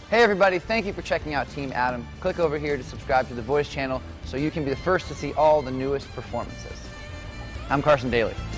Hey everybody, thank you for checking out Team Adam. Click over here to subscribe to the Voice channel so you can be the first to see all the newest performances. I'm Carson Daly.